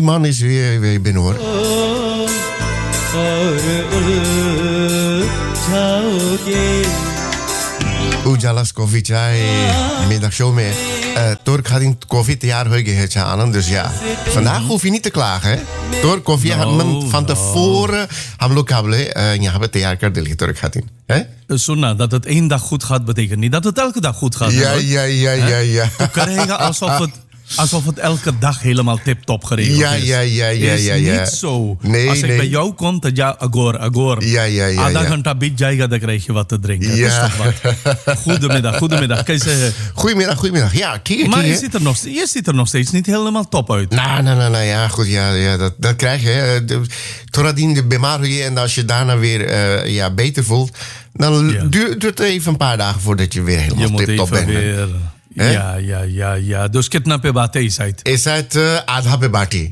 man is weer binnen, hoor. Ujalas koffie chai middagshow में तोर खातिर koffie तैयार हो गई है आनंद dus ja vandaag hoef je niet te klagen hè तोर koffie हम van tevoren हम लोग काबले यहाँ पे तैयार कर दिली तोर खातिर hè Sunna, dat het 1 dag goed gaat betekent niet dat het elke dag goed gaat. Ja. Tu krijgen alsof het elke dag helemaal tip-top geregeld is. Ja. Is niet zo. Nee, als ik bij jou kom, dan ja, agor. Ja. Aधा घंटा बीत जाएगा, dan krijg je wat te drinken. Ja. Dat is toch wat. Goedemiddag. Kan je zeggen... Goedemiddag. Ja, kijk. Maar je ziet er nog steeds niet helemaal top uit. Nou, ja, goed, ja, dat krijg je. Totdat de bemaar je en als je daarna weer beter voelt, dan duurt het even een paar dagen voordat je weer helemaal tip-top bent. Weer... Ja. Dus कितना पे बात है इस साइड? इस साइड आधा पे बाटी.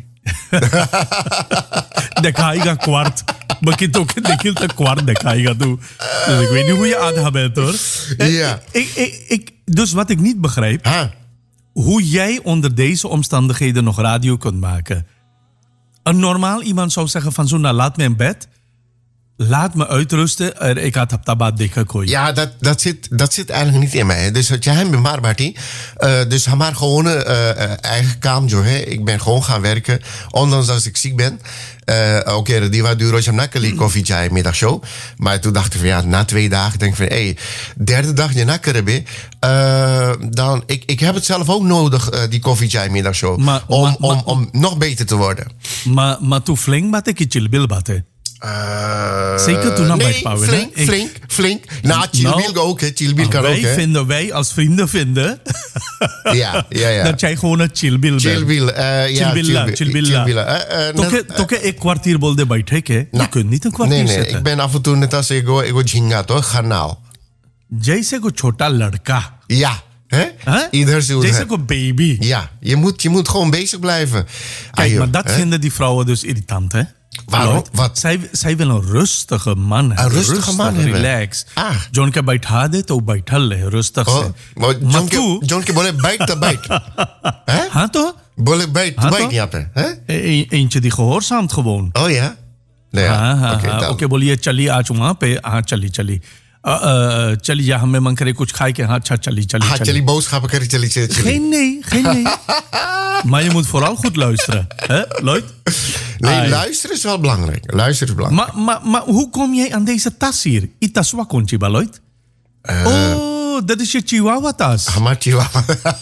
दिखाएगा क्वार्ट. बाकी तो के देखिल तो क्वार्ट दिखाएगा तू. Dus ik weet niet hoe je आधा bent hoor. Ja. Dus wat ik niet begrijp, hoe jij onder deze omstandigheden nog radio kunt maken. Een normaal iemand zou zeggen van zo, nou laat me in bed. Laat me uitrusten. Ik had tabat dikke kooi. Ja, dat zit eigenlijk niet in mij. Dus het jij bemaar Barty. Dus maar gewoon eigen kamer jo hè. Ik ben gewoon gaan werken, ondanks dat ik ziek ben. Oké, die was duur als je nakkeli koffie chai middagshow. Maar toen dacht ik van ja, na 2 dagen denk ik van derde dag je nakkeren ben. Dan ik heb het zelf ook nodig die koffie chai middagshow om nog beter te worden. Maar toen flink wat ik chill bil batte. Zeker toen aan bij Pauw. Flink. Nou, chillbil ook, hè. Chillbil kan ook, hè. Wij als vrienden vinden... Ja. Dat jij gewoon een chillbil bent. Chillbil. Toke ik kwartier bolde bijtek, hè. Je kunt niet een kwartier zitten. Nee, ik ben af en toe net als ik झिंगा toch, garnaal. Jैसे को छोटा लड़का. Ja. Ieder zo. Jैसे को baby. Ja, je moet gewoon bezig blijven. Kijk, maar dat vinden die vrouwen dus irritant, hè. Waarom? Wat? Zij wil een rustige man hebben. Een rustige man hebben. Relax. John ke baitha de to baital hai, rustig se. John ke bole bait. Haan to? Bole bait यहाँ पे, hè? Eentje die gehoorzaamt gewoon. Oh ja? Oké, बोलिए चलिए आज वहाँ पे चली. चली जा हमें मन करे कुछ खाए के अच्छा चली boodschappen krijg chali. Geen nee. Maar je moet vooral goed luisteren, hè, Lloyd? Nee, luisteren is wel belangrijk. Maar hoe kom jij aan deze tas hier? Itaswa konchiba, Lloyd? Dat is je Chihuahua-tas. Maar Chihuahua.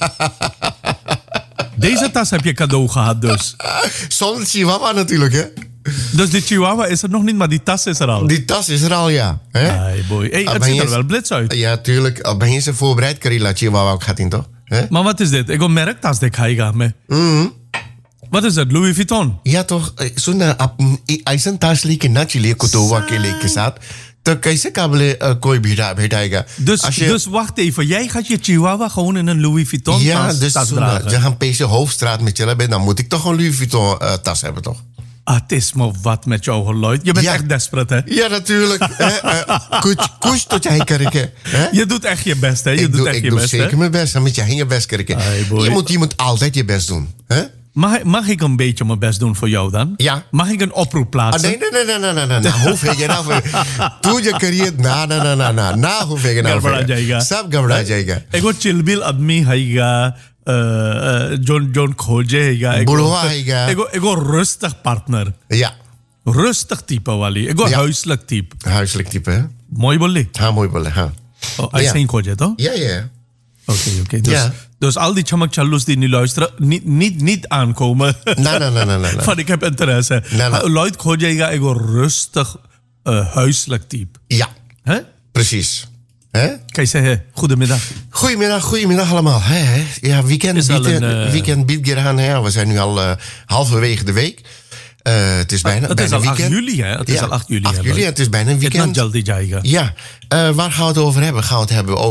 Deze tas heb je cadeau gehad dus. Zonder Chihuahua natuurlijk, hè? Dus die Chihuahua is er nog niet, maar die tas is er al. Die tas is er al, ja. Hey boy. Het ziet er wel blits uit. Ja, tuurlijk. Al ben je ze voorbereid, Karila Chihuahua ook gaat in, toch? Maar wat is dit? Ik wil merktas dikhaiga me. Wat is dat? Louis Vuitton? Ja, toch? Zo'n ऐसा tas लेके ना चलिए कुतुबा के लेके साथ तो कैसे काबिल कोई भेटाएगा. Dus wacht even. Jij gaat je Chihuahua gewoon in een Louis Vuitton tas dragen? Als je een PC Hoofdstraat met je bent, dan moet ik toch een Louis Vuitton tas hebben, toch? Het is maar wat met jou, Lloyd. Je bent echt desperate, hè? Ja, natuurlijk. Kush tot jij kerken. Je doet echt je best, hè? Ik doe zeker mijn best. Dan moet jij je best kerken. Je moet altijd je best doen. Hè? Mag ik een beetje mijn best doen voor jou dan? Ja. Mag ik een oproep plaatsen? Nee. Hoe ver je nou voor? Toen je carrière, na hoe ver je nou voor? Sab gabra jayega. Ik wil chillbil admi haiga. John खोजे हैगा बुढ़वा हैगा एगो rustig partner ja rustig type वाली एगो huiselijk type hè mooi बोली हाँ mooi बोले हाँ ऐसे ही खोजे तो ja oké dus al die chamak challus die nu luisteren niet aankomen nee van ik heb interesse Lloyd खोजेगा एगो rustig huiselijk type ja precies. कैसे है? Goedemiddag allemaal. Ja, weekend biedt weer aan. We zijn nu al halverwege de week. Het is bijna weekend. Het is al 8 juli, hè? Het is al 8 juli, het is bijna een weekend. Ja, waar gaan we het over hebben? Gaan we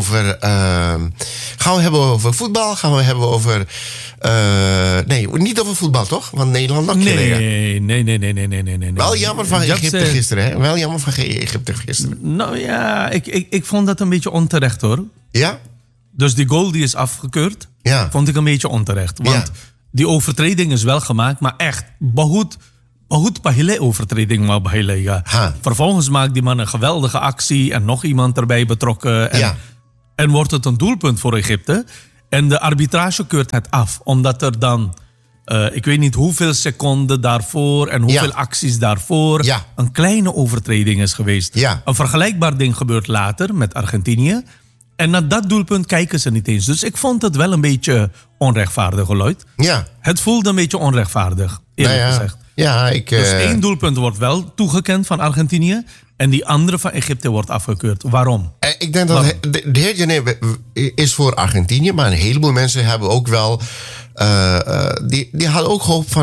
het hebben over voetbal? Gaan we hebben over... nee, niet over voetbal, toch? Want Nederland nog Nee. Wel jammer van Egypte gisteren, hè? Nou ja, ik vond dat een beetje onterecht, hoor. Ja? Dus die goal die is afgekeurd, vond ik een beetje onterecht. Want die overtreding is wel gemaakt, maar echt, bahut pahile overtreding maar bahile. Vervolgens maakt die man een geweldige actie en nog iemand erbij betrokken. En wordt het een doelpunt voor Egypte. En de arbitrage keurt het af, omdat er dan, ik weet niet hoeveel seconden daarvoor en hoeveel acties daarvoor, een kleine overtreding is geweest. Een vergelijkbaar ding gebeurt later met Argentinië. En naar dat doelpunt kijken ze niet eens. Dus ik vond het wel een beetje onrechtvaardig, Lloyd. Het voelde een beetje onrechtvaardig, eerlijk gezegd. Dus 1 doelpunt wordt wel toegekend van Argentinië. En die andere van Egypte wordt afgekeurd. Waarom? Ik denk dat de heer is voor Argentinië. Maar een heleboel mensen hebben ook wel... die hadden ook gehoopt van...